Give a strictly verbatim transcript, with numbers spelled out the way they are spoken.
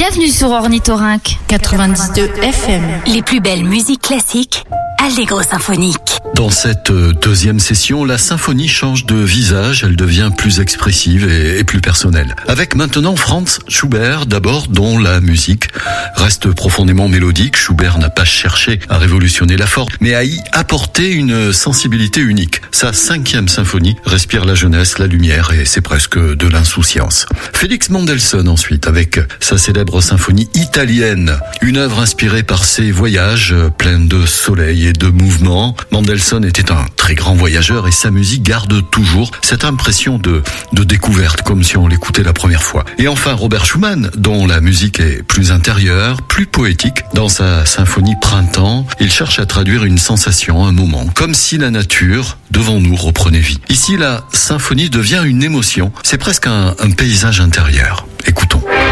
Bienvenue sur Ornithorynque quatre-vingt-dix-deux F M. Les plus belles musiques classiques, Allegro symphonique. Dans cette deuxième session, la symphonie change de visage, elle devient plus expressive et, et plus personnelle. Avec maintenant Franz Schubert, d'abord, dont la musique reste profondément mélodique. Schubert n'a pas cherché à révolutionner la forme, mais à y apporter une sensibilité unique. Sa cinquième symphonie respire la jeunesse, la lumière et c'est presque de l'insouciance. Félix Mendelssohn ensuite, avec sa célèbre symphonie italienne, une œuvre inspirée par ses voyages pleine de soleil et de mouvement. Mendelssohn était un très grand voyageur et sa musique garde toujours cette impression de, de découverte, comme si on l'écoutait la première fois. Et enfin Robert Schumann, dont la musique est plus intérieure, plus poétique. Dans sa symphonie Printemps, il cherche à traduire une sensation, un moment, comme si la nature devant nous reprenait vie. Ici, la symphonie devient une émotion, c'est presque un, un paysage intérieur.